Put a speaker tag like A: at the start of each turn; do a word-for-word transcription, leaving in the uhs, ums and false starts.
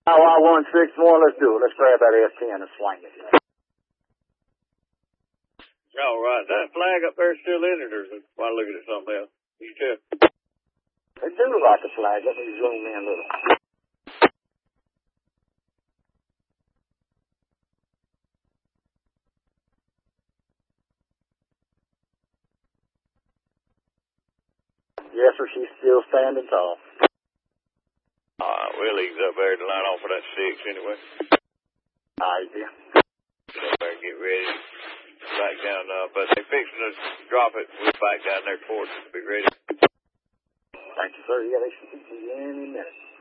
A: Oh, I one six one. Let's do it. Let's grab that S ten and swing it.
B: All right. That flag up there is still in it, or is it? Why looking at something else? You still?
A: They do look like a flag. Let me zoom in a little. Yes, sir. She's still standing tall.
B: All right. Well, he's up there to line off for that six anyway.
A: All right, yeah.
B: Up there, get ready. Back down, uh, but they're fixing to drop it. We're back down there for it. Be ready.
A: Thank you, sir. Yeah, they should be any minute.